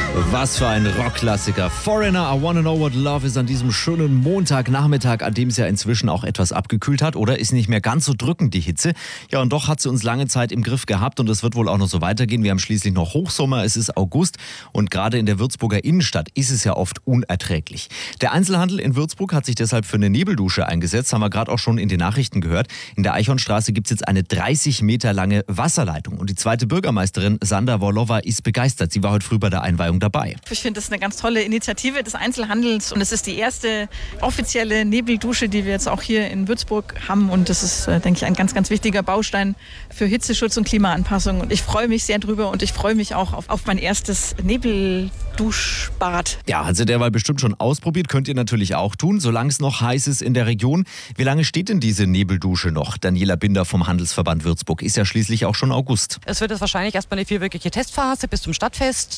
Was für ein Rockklassiker. Foreigner, I Wanna Know What Love Is an diesem schönen Montagnachmittag, an dem es ja inzwischen auch etwas abgekühlt hat, oder? Ist nicht mehr ganz so drückend, die Hitze. Ja, und doch hat sie uns lange Zeit im Griff gehabt und es wird wohl auch noch so weitergehen. Wir haben schließlich noch Hochsommer, es ist August und gerade in der Würzburger Innenstadt ist es ja oft unerträglich. Der Einzelhandel in Würzburg hat sich deshalb für eine Nebeldusche eingesetzt, haben wir gerade auch schon in den Nachrichten gehört. In der Eichhornstraße gibt es jetzt eine 30 Meter lange Wasserleitung und die zweite Bürgermeisterin Sandra Worlowa ist begeistert. Sie war heute früh bei der Einweihung dabei. Ich finde, das ist eine ganz tolle Initiative des Einzelhandels und es ist die erste offizielle Nebeldusche, die wir jetzt auch hier in Würzburg haben und das ist, denke ich, ein ganz, ganz wichtiger Baustein für Hitzeschutz und Klimaanpassung und ich freue mich sehr drüber und ich freue mich auch auf mein erstes Nebelduschbad. Ja, hat sie derweil bestimmt schon ausprobiert, könnt ihr natürlich auch tun, solange es noch heiß ist in der Region. Wie lange steht denn diese Nebeldusche noch? Daniela Binder vom Handelsverband Würzburg, ist ja schließlich auch schon August. Es wird jetzt wahrscheinlich erstmal eine vierwöchige Testphase bis zum Stadtfest.